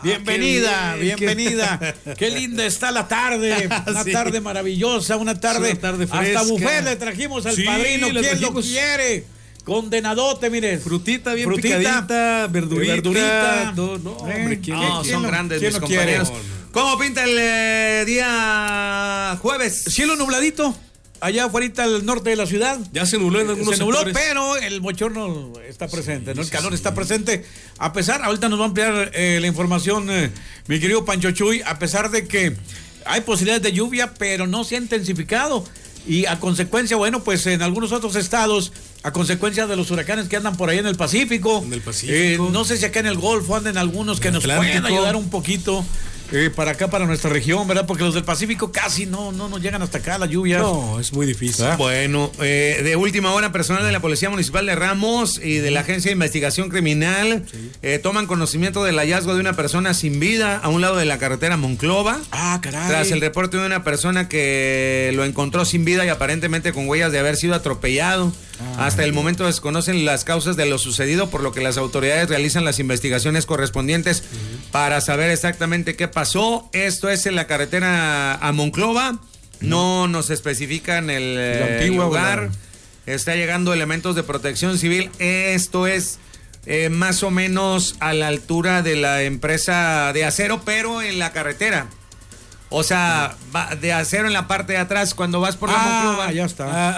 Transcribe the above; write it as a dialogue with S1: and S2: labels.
S1: Bienvenida. Qué linda está la tarde. Una tarde maravillosa, una tarde
S2: fresca.
S1: Hasta buffet le trajimos al padrino. ¿Quién lo quiere? Condenadote, mire.
S2: Frutita bien picadita, verdurita.
S3: Hombre, son grandes mis compañeros. ¿Cómo pinta el día jueves?
S1: Cielo nubladito. Allá afuera al norte de la ciudad.
S2: Ya se nubló en algunos sectores.
S1: Pero el bochorno está presente, ¿no? El calor está presente. A pesar, ahorita nos va a ampliar la información, mi querido Pancho Chuy, a pesar de que hay posibilidades de lluvia, pero no se ha intensificado. Y a consecuencia, bueno, pues en algunos otros estados, a consecuencia de los huracanes que andan por ahí en el Pacífico. No sé si acá en el Golfo andan algunos que nos pueden ayudar un poquito. Para acá, para nuestra región, ¿verdad? Porque los del Pacífico casi no nos llegan hasta acá la lluvia.
S2: No, es muy difícil.
S3: Bueno, de última hora, personal de la Policía Municipal de Ramos y de la Agencia de Investigación Criminal toman conocimiento del hallazgo de una persona sin vida a un lado de la carretera Monclova.
S1: Ah, caray.
S3: Tras el reporte de una persona que lo encontró sin vida y aparentemente con huellas de haber sido atropellado. Hasta el momento desconocen las causas de lo sucedido, por lo que las autoridades realizan las investigaciones correspondientes para saber exactamente qué pasó. Esto es en la carretera a Monclova. No nos especifican el lugar. Está llegando elementos de protección civil. Esto es más o menos a la altura de la empresa de acero, pero en la carretera. O sea, de acero en la parte de atrás cuando vas por la Monclova.
S1: Ya está.